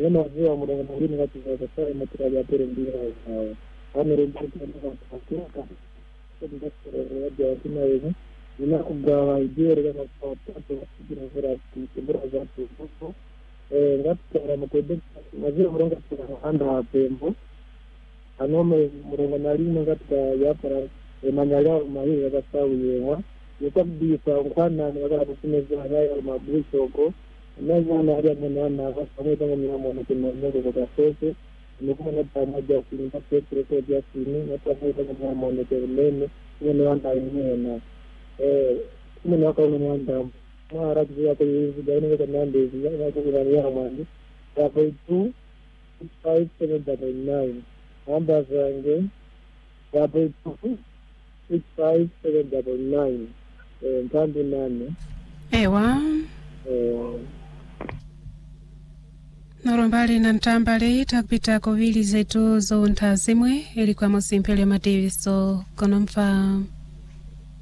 neno wazee murongo mwingine kati za sasa matira ya pere ndio amerejea kwa kutoka ndio tuna wewe ninakugawa idea kama kwa tatu kugira kibura za tuko ngati mukode wazee murongo anda pembo anome murongo nalimo ngati yapara emanyala mahiri gasawiyewa yekabisa ukwana ngara kusimeza hayo mabusoko nazana hali mwana kwa sababu mimi mwana kimwenendo kwa sasa nilikuwa na pamoja kulinda petro kwa jasini na pamoja na mwana kelele ni wanda yenyewe na mimi wako ni wanda mara kwa kwa hizo daini kwa nande hizo na kwa ya mwana hapo 25799 namba zangu hapo 25799 ntandi nane ewa Norombali na ntambale takupita kovili zetu zo ntazimwe ilikuwa mosimpele Madaviso konomfa